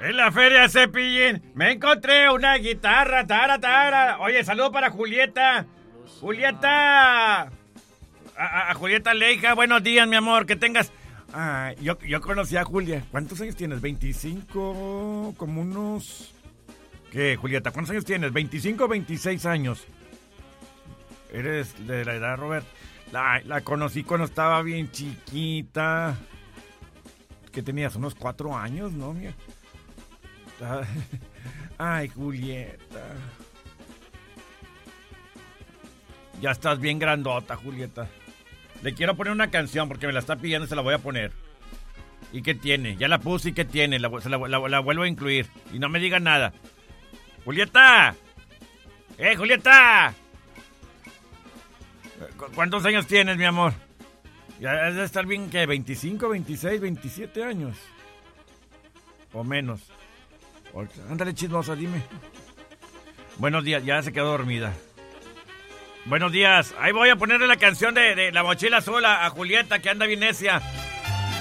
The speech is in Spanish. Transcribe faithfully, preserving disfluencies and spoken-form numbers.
En la feria Cepillín me encontré una guitarra, tara, tara. Oye, saludo para Julieta. Julieta. A, a, a Julieta Leija, buenos días, mi amor, que tengas... Ah, yo, yo conocí a Julia. ¿Cuántos años tienes? veinticinco, como unos... ¿Qué, Julieta? ¿Cuántos años tienes? ¿veinticinco o veintiséis años? Eres de la edad, Robert. La, la conocí cuando estaba bien chiquita. ¿Qué tenías? Unos cuatro años, ¿no, mía? Ay, Julieta. Ya estás bien grandota, Julieta. Le quiero poner una canción porque me la está pidiendo y se la voy a poner. ¿Y qué tiene? Ya la puse y ¿qué tiene? La, la, la, la vuelvo a incluir. Y no me diga nada. ¡Julieta! ¡Eh, Julieta! ¿Cu- ¿Cuántos años tienes, mi amor? Ya debe estar bien, ¿qué? ¿veinticinco, veintiséis, veintisiete años? O menos. Ándale, chismosa, dime. Buenos días, ya se quedó dormida. Buenos días, ahí voy a ponerle la canción de, de La Mochila Azul a, a Julieta, que anda bien necia.